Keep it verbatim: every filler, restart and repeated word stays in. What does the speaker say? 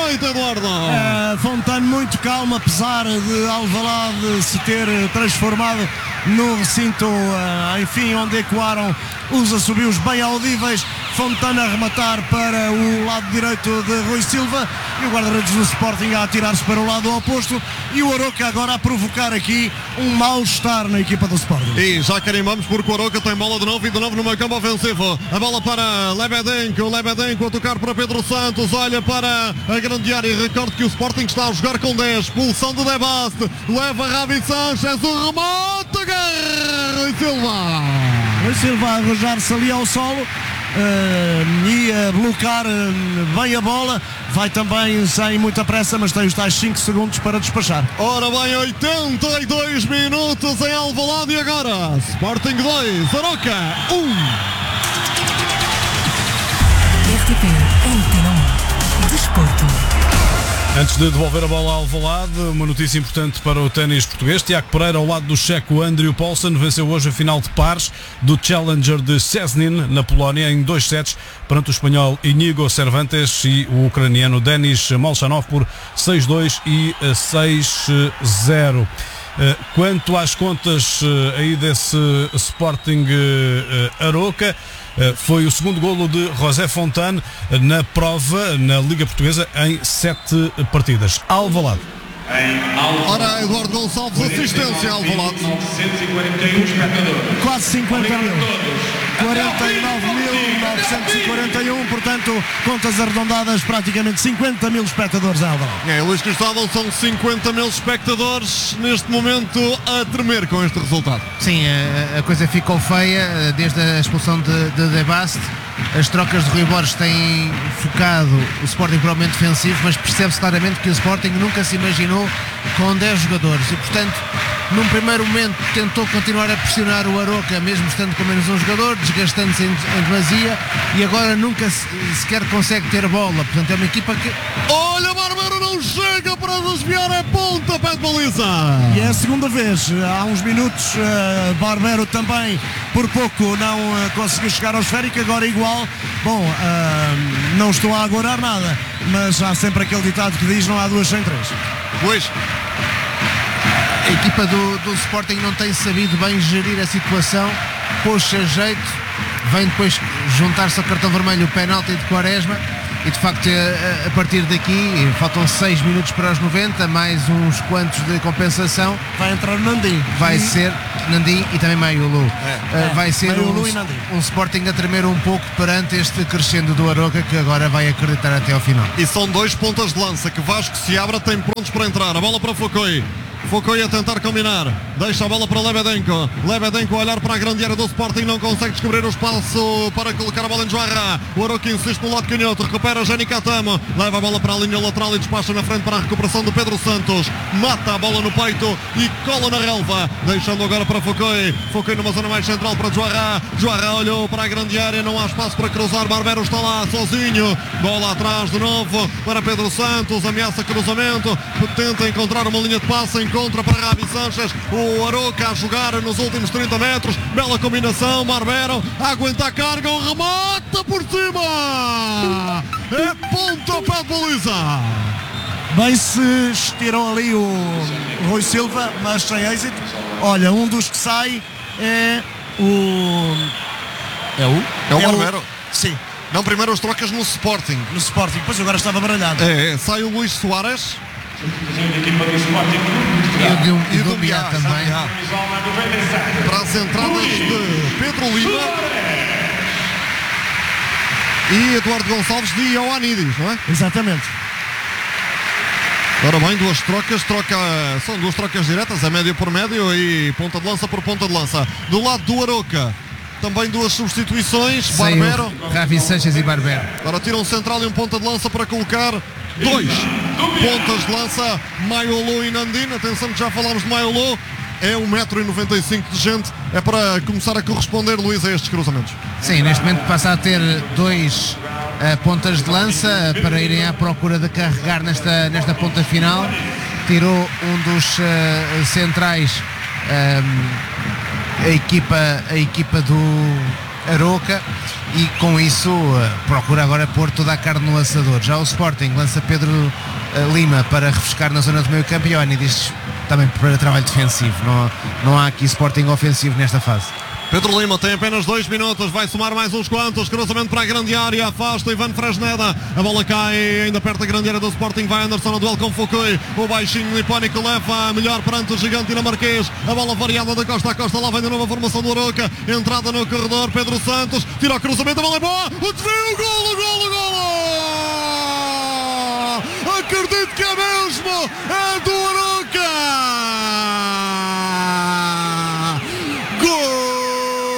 noite, Eduardo. Uh, Fontane muito calmo, apesar de Alvalade se ter transformado no recinto, uh, enfim, onde ecoaram os assobios bem audíveis. Fontane a rematar para o lado direito de Rui Silva e o guarda-redes do Sporting a atirar-se para o lado oposto, e o Aroca agora a provocar aqui um mal-estar na equipa do Sporting. E já carimbamos porque o Aroca tem bola de novo e de novo no meio campo ofensivo. A bola para Lebedenko, Lebedenko a tocar para Pedro Santos, olha para a grande área e recordo que o Sporting está a jogar com dez, expulsão de Debaste, leva Ravi Sanchez, o remate, Rui Silva. Rui Silva a arrojar-se ali ao solo. Uh, e a bloquear uh, bem a bola, vai também sem muita pressa, mas tem os tais cinco segundos para despachar. Ora bem, oitenta e dois minutos em Alvalade e agora Sporting dois, Aroca um. R T P Antena um Desporto. Antes de devolver a bola ao Alvalade, uma notícia importante para o ténis português. Tiago Pereira, ao lado do checo Andrew Paulsen, venceu hoje a final de pares do Challenger de Szczecin, na Polónia, em dois sets, perante o espanhol Inigo Cervantes e o ucraniano Denis Molchanov por seis dois e seis zero. Quanto às contas aí desse Sporting Aroca, foi o segundo golo de José Fontane na prova na Liga Portuguesa em sete partidas. Alvalade. Ora, Eduardo Gonçalves, assistência ao Alvalade. Quase cinquenta mil. quarenta e nove mil novecentos e quarenta e um, portanto, contas arredondadas, praticamente cinquenta mil espectadores a Alvalade. É, Luís Cristóvão, são cinquenta mil espectadores neste momento a tremer com este resultado. Sim, a, a coisa ficou feia desde a expulsão de, de Debaste. As trocas de Rui Borges têm focado o Sporting para o momento defensivo, mas percebe-se claramente que o Sporting nunca se imaginou com dez jogadores e, portanto, num primeiro momento tentou continuar a pressionar o Aroca, mesmo estando com menos um jogador, desgastando-se em, em demasia, e agora nunca se, sequer consegue ter bola. Portanto, é uma equipa que... Olha, Barbero não chega para desviar a ponta, pé de baliza. E é a segunda vez. Há uns minutos, uh, Barbero também, por pouco, não uh, conseguiu chegar ao esférico, agora igual. Bom, uh, não estou a agorar nada, mas há sempre aquele ditado que diz: não há duas sem três. Pois. A equipa do, do Sporting não tem sabido bem gerir a situação, pôs-se a jeito, vem depois juntar-se ao cartão vermelho o penalti de Quaresma e, de facto, a, a partir daqui faltam seis minutos para os noventa, mais uns quantos de compensação. Vai entrar Nandim. Vai ser Nandim e também Maiulu. É. Uh, vai ser um, um Sporting a tremer um pouco perante este crescendo do Aroca, que agora vai acreditar até ao final. E são dois pontas de lança que Vasco Seabra tem prontos para entrar. A bola para Foucault. Foucault a tentar combinar, deixa a bola para Lebedenko, Lebedenko a olhar para a grande área do Sporting, não consegue descobrir o espaço para colocar a bola em Joarra. O Aroca insiste no lado canhoto, recupera Jani Katamo, leva a bola para a linha lateral e despacha na frente para a recuperação do Pedro Santos, mata a bola no peito e cola na relva, deixando agora para Foucault, Foucault numa zona mais central para Joarra, Joarra olhou para a grande área, não há espaço para cruzar, Barbero está lá sozinho, bola atrás de novo para Pedro Santos, ameaça cruzamento, tenta encontrar uma linha de passe, encontra para Ravi Sanchez, o Aroca a jogar nos últimos trinta metros, bela combinação, Barbero aguenta a carga, um remate por cima, é pontapé de baliza. Bem se estirou ali o Rui Silva, mas sem êxito. Olha, um dos que sai é o... É o? É o é Barbero. O... Sim. Não, primeiro as trocas no Sporting. No Sporting, pois agora estava baralhado. É, é. Sai o Luís Soares. E o, e o Dumbiá também. Para as entradas de Pedro Lima e Eduardo Gonçalves de Ioannidis, não é? Exatamente. Ora bem, duas trocas, troca, são duas trocas diretas, a médio por médio e ponta de lança por ponta de lança. Do lado do Aroca, também duas substituições, Saiu Barbero. Ravi Sanchez e Barbero. Agora tira um central e um ponta de lança para colocar dois pontas de lança, Maiolo e Nandim. Atenção que já falámos de Maiolo, é um metro e noventa e cinco de gente, é para começar a corresponder, Luís, a estes cruzamentos. Sim, neste momento passa a ter dois uh, pontas de lança uh, para irem à procura de carregar nesta, nesta ponta final. Tirou um dos uh, centrais, um, a equipa, a equipa do Aroca, e com isso uh, procura agora pôr toda a carne no assador. Já o Sporting lança Pedro uh, Lima para refrescar na zona do meio campo, e o Ani diz também para trabalho defensivo. Não, não há aqui Sporting ofensivo nesta fase. Pedro Lima tem apenas dois minutos, vai somar mais uns quantos, cruzamento para a grande área, afasta Ivan Fresneda, a bola cai ainda perto da grande área do Sporting, vai Anderson no duelo com Foucault, o baixinho nipónico leva melhor perante o gigante dinamarquês, a bola variada da costa a costa, lá vem de novo a formação do Aroca, entrada no corredor, Pedro Santos, tira o cruzamento, a bola é boa, o desvio, golo, golo, golo!